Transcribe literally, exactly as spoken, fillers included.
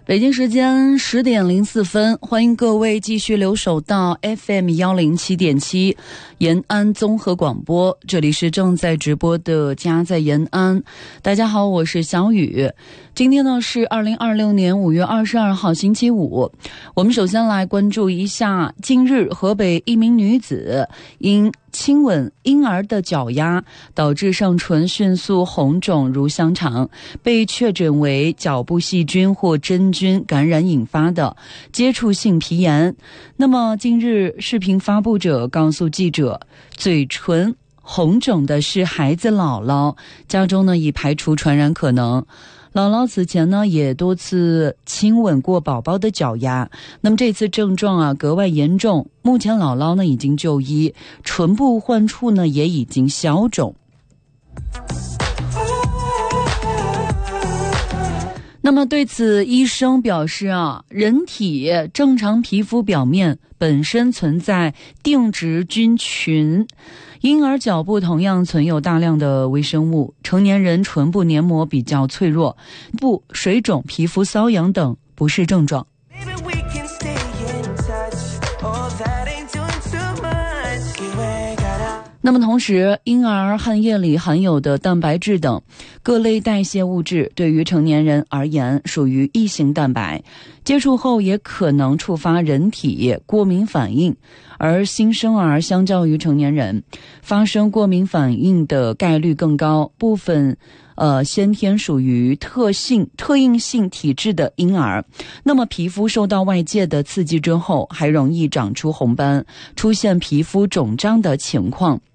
北京时间十点零四分，欢迎各位继续留守到 F M 一零七点七延安综合广播，这里是正在直播的家在延安。大家好，我是小雨。今天呢是二零二六年五月二十二号星期五。我们首先来关注一下，近日河北一名女子因亲吻婴儿的脚丫，导致上唇迅速红肿如香肠，被确诊为脚部细菌或真菌感染引发的接触性皮炎。那么近日视频发布者告诉记者，嘴唇红肿的是孩子姥姥，家中呢已排除传染可能。姥姥此前呢也多次亲吻过宝宝的脚丫，那么这次症状啊格外严重，目前姥姥呢已经就医，唇部患处呢也已经消肿。那么对此，医生表示啊，人体正常皮肤表面本身存在定植菌群，婴儿脚部同样存有大量的微生物，成年人唇部黏膜比较脆弱，不水肿、皮肤瘙痒等不是症状。那么同时，婴儿汗液里含有的蛋白质等各类代谢物质对于成年人而言属于异型蛋白，接触后也可能触发人体过敏反应，而新生儿相较于成年人发生过敏反应的概率更高，部分呃，先天属于特性特应性体质的婴儿，那么皮肤受到外界的刺激之后，还容易长出红斑，出现皮肤肿胀的情况。